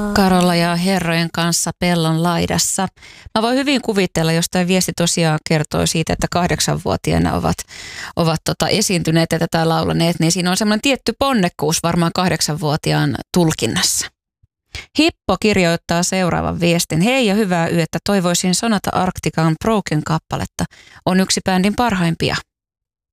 Karola ja herrojen kanssa pellon laidassa. Mä voin hyvin kuvitella, jos tämä viesti tosiaan kertoo siitä, että 8-vuotiaana ovat esiintyneet ja tätä laulaneet, niin siinä on semmoinen tietty ponnekkuus varmaan 8-vuotiaan tulkinnassa. Hippo kirjoittaa seuraavan viestin. Hei ja hyvää yötä. Toivoisin Sonata Arctican Broken kappaletta. On yksi bändin parhaimpia.